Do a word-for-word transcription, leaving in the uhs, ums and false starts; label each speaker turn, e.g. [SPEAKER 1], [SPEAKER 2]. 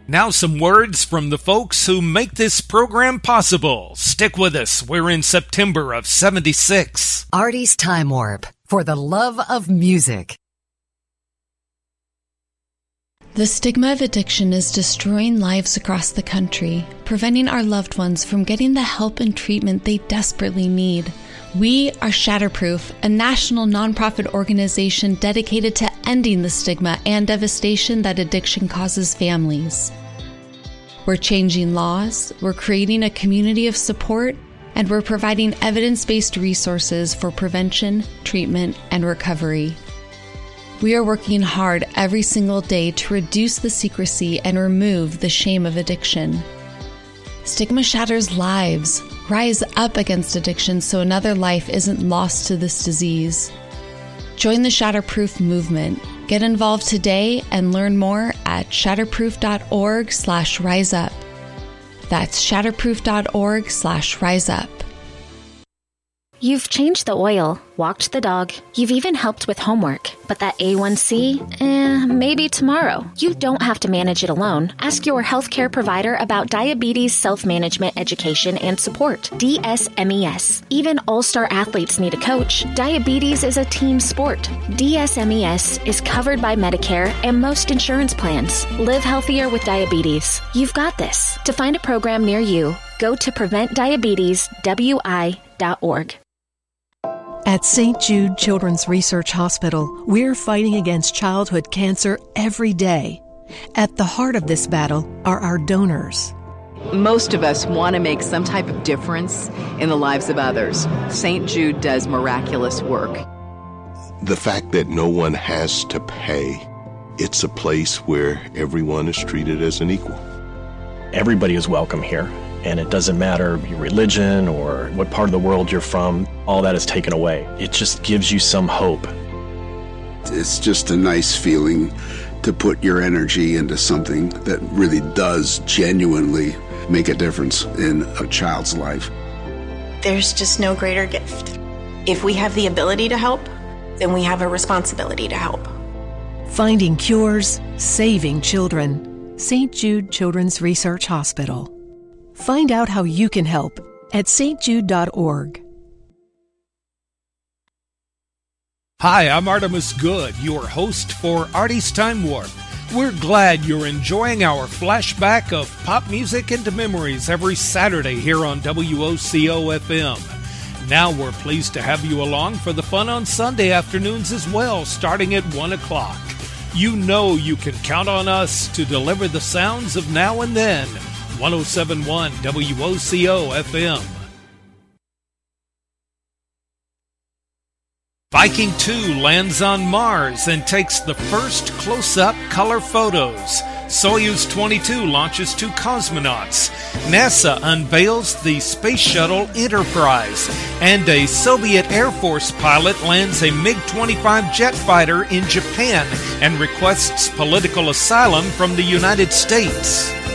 [SPEAKER 1] Now some words from the folks who make this program possible. Stick with us. We're in September of seventy-six.
[SPEAKER 2] Artie's Time Warp, for the love of music.
[SPEAKER 3] The stigma of addiction is destroying lives across the country, preventing our loved ones from getting the help and treatment they desperately need. We are Shatterproof, a national nonprofit organization dedicated to ending the stigma and devastation that addiction causes families. We're changing laws, we're creating a community of support, and we're providing evidence-based resources for prevention, treatment, and recovery. We are working hard every single day to reduce the secrecy and remove the shame of addiction. Stigma shatters lives. Rise up against addiction so another life isn't lost to this disease. Join the Shatterproof movement. Get involved today and learn more at shatterproof.org slash rise up. That's shatterproof.org slash rise up.
[SPEAKER 4] You've changed the oil, walked the dog, you've even helped with homework. But that A one C, eh, maybe tomorrow. You don't have to manage it alone. Ask your healthcare provider about diabetes self-management education and support, D S M E S. Even all-star athletes need a coach. Diabetes is a team sport. D S M E S is covered by Medicare and most insurance plans. Live healthier with diabetes. You've got this. To find a program near you, go to prevent diabetes w i dot org.
[SPEAKER 5] At Saint Jude Children's Research Hospital, we're fighting against childhood cancer every day. At the heart of this battle are our donors.
[SPEAKER 6] Most of us want to make some type of difference in the lives of others. Saint Jude does miraculous work.
[SPEAKER 7] The fact that no one has to pay, it's a place where everyone is treated as an equal.
[SPEAKER 8] Everybody is welcome here. And it doesn't matter your religion or what part of the world you're from, all that is taken away. It just gives you some hope.
[SPEAKER 9] It's just a nice feeling to put your energy into something that really does genuinely make a difference in a child's life.
[SPEAKER 10] There's just no greater gift. If we have the ability to help, then we have a responsibility to help.
[SPEAKER 5] Finding cures, saving children. Saint Jude Children's Research Hospital. Find out how you can help at s t jude dot org.
[SPEAKER 1] Hi, I'm Artemis Good, your host for Artie's Time Warp. We're glad you're enjoying our flashback of pop music into memories every Saturday here on W O C O F M. Now we're pleased to have you along for the fun on Sunday afternoons as well, starting at one o'clock. You know you can count on us to deliver the sounds of now and then. one oh seven point one W O C O F M. Viking two lands on Mars and takes the first close-up color photos. Soyuz twenty-two launches two cosmonauts. NASA unveils the Space Shuttle Enterprise. And a Soviet Air Force pilot lands a MiG twenty-five jet fighter in Japan and requests political asylum from the United States.